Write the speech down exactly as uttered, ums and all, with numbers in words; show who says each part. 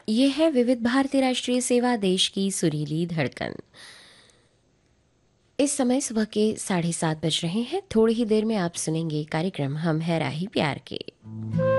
Speaker 1: ये है विविध भारती राष्ट्रीय सेवा, देश की सुरीली धड़कन। इस समय सुबह के साढ़े सात बज रहे हैं। थोड़ी ही देर में आप सुनेंगे कार्यक्रम हम है राही प्यार के।